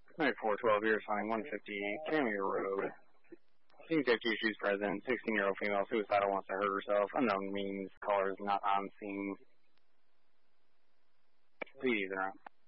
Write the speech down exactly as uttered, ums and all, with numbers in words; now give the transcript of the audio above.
ninety-four twelve, you're assigned one fifty Cameo Road. Seems to have two issues present. sixteen-year-old female, suicidal, wants to hurt herself. Unknown means caller is not on scene. Please, around.